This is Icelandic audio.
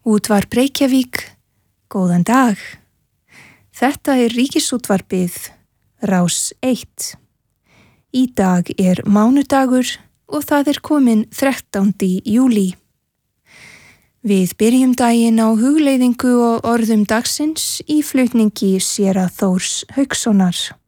Útvarp Reykjavík, góðan dag. Þetta Ríkisútvarpið, Rás 1. Í dag mánudagur og það komin 13. júlí. Við byrjum daginn á hugleiðingu og orðum dagsins í flutningi séra Þórs Haukssonar.